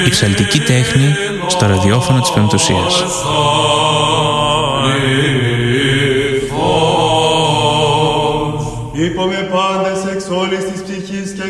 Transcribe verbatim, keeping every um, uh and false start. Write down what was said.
Η ψαλτική τέχνη στο ραδιόφωνο της Πεμπτουσίας. Είπαμε πάντες εξ όλης της ψυχής και